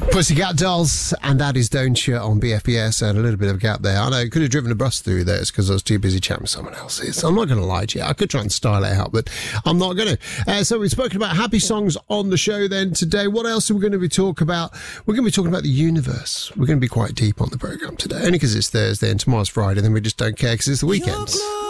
Pussycat Dolls, and that is Don't You on BFBS, and a little bit of a gap there. I know, could have driven a bus through there because I was too busy chatting with someone else. I'm not going to lie to you. I could try and style it out, but I'm not going to. So we've spoken about happy songs on the show then today. What else are we going to be talking about? We're going to be talking about the universe. We're going to be quite deep on the programme today, only because it's Thursday and tomorrow's Friday, then we just don't care because it's the weekend.